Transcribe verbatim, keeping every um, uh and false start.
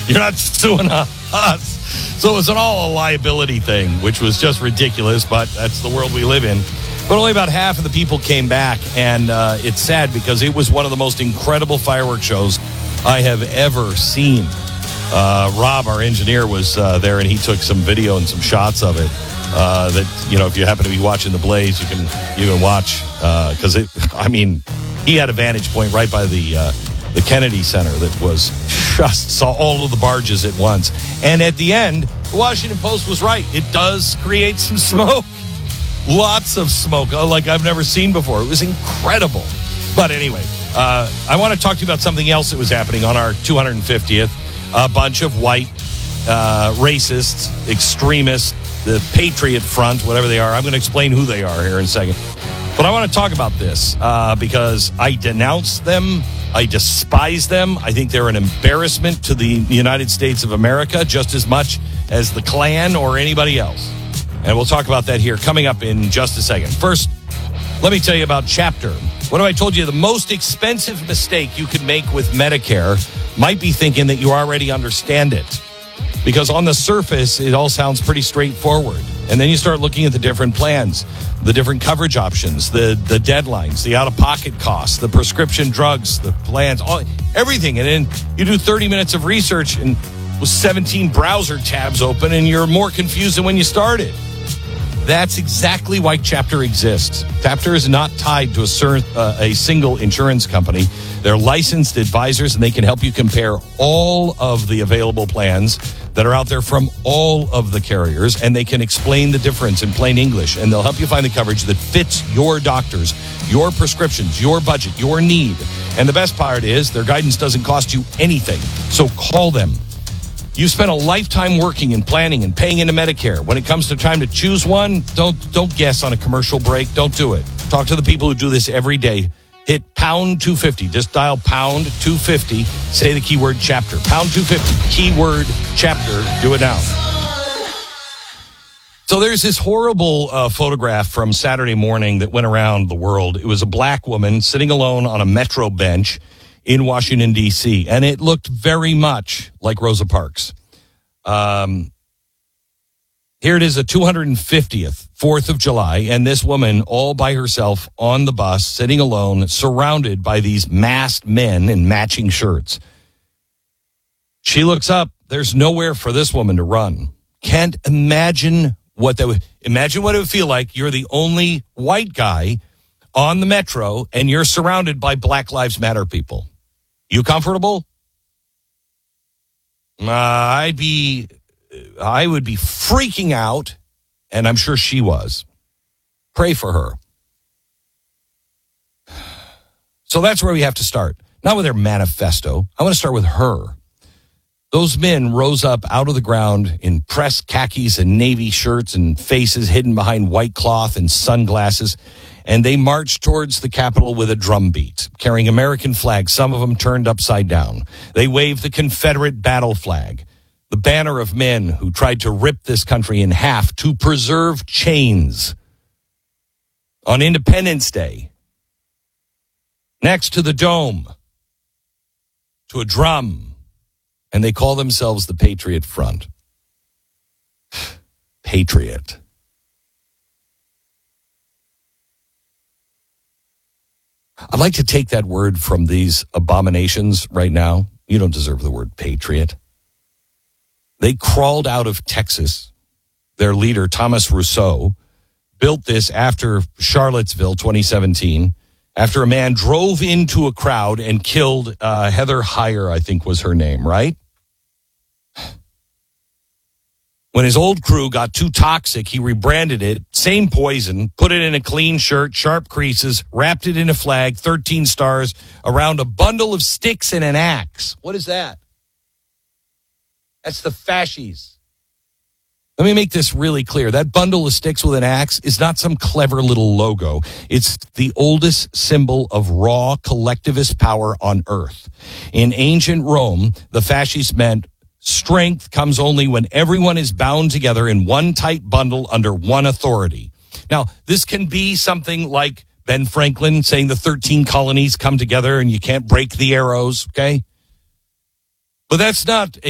You're not suing us. So it was an all a liability thing, which was just ridiculous, but that's the world we live in. But only about half of the people came back, and uh, it's sad because it was one of the most incredible fireworks shows I have ever seen. Uh, Rob, our engineer, was uh, there, and he took some video and some shots of it. Uh, that, you know, if you happen to be watching the Blaze, you can you can watch because uh, it. I mean, he had a vantage point right by the uh, the Kennedy Center that was just saw all of the barges at once. And at the end, the Washington Post was right. It does create some smoke. Lots of smoke, like I've never seen before. It was incredible. But anyway, uh, I want to talk to you about something else that was happening on our two hundred fiftieth. A bunch of white uh, racists, extremists, the Patriot Front, whatever they are. I'm going to explain who they are here in a second. But I want to talk about this uh, because I denounce them. I despise them. I think they're an embarrassment to the United States of America just as much as the Klan or anybody else. And we'll talk about that here coming up in just a second. First, let me tell you about Chapter. What have I told you? The most expensive mistake you could make with Medicare might be thinking that you already understand it. Because on the surface, it all sounds pretty straightforward. And then you start looking at the different plans, the different coverage options, the, the deadlines, the out-of-pocket costs, the prescription drugs, the plans, all, everything. And then you do thirty minutes of research and with seventeen browser tabs open, and you're more confused than when you started. That's exactly why Chapter exists. Chapter is not tied to a, cer- uh, a single insurance company. They're licensed advisors, and they can help you compare all of the available plans that are out there from all of the carriers, and they can explain the difference in plain English, and they'll help you find the coverage that fits your doctors, your prescriptions, your budget, your need. And the best part is their guidance doesn't cost you anything. So call them. You've spent a lifetime working and planning and paying into Medicare. When it comes to time to choose one, don't don't guess on a commercial break. Don't do it. Talk to the people who do this every day. Hit pound two fifty. Just dial pound two fifty. Say the keyword Chapter. Pound two fifty. Keyword Chapter. Do it now. So there's this horrible uh, photograph from Saturday morning that went around the world. It was a black woman sitting alone on a metro bench in Washington, D C, and it looked very much like Rosa Parks. Um, here it is, a two hundred fiftieth, fourth of July, and this woman all by herself on the bus, sitting alone, surrounded by these masked men in matching shirts. She looks up. There's nowhere for this woman to run. Can't imagine what that would, imagine what it would feel like. You're the only white guy on the metro, and you're surrounded by Black Lives Matter people. You comfortable? Uh, I'd be, I would be freaking out, and I'm sure she was. Pray for her. So that's where we have to start. Not with their manifesto. I want to start with her. Those men rose up out of the ground in pressed khakis and navy shirts and faces hidden behind white cloth and sunglasses. And they marched towards the Capitol with a drum beat, carrying American flags, some of them turned upside down. They waved the Confederate battle flag, the banner of men who tried to rip this country in half to preserve chains. On Independence Day, next to the dome, to a drum, and they call themselves the Patriot Front. Patriot. I'd like to take that word from these abominations right now. You don't deserve the word patriot. They crawled out of Texas. Their leader, Thomas Rousseau, built this after Charlottesville twenty seventeen, after a man drove into a crowd and killed uh, Heather Heyer, I think was her name, right? When his old crew got too toxic, he rebranded it, same poison, put it in a clean shirt, sharp creases, wrapped it in a flag, thirteen stars, around a bundle of sticks and an axe. What is that? That's the fascies. Let me make this really clear. That bundle of sticks with an axe is not some clever little logo. It's the oldest symbol of raw collectivist power on earth. In ancient Rome, the fasces meant strength comes only when everyone is bound together in one tight bundle under one authority. Now, this can be something like Ben Franklin saying the thirteen colonies come together and you can't break the arrows, okay? But that's not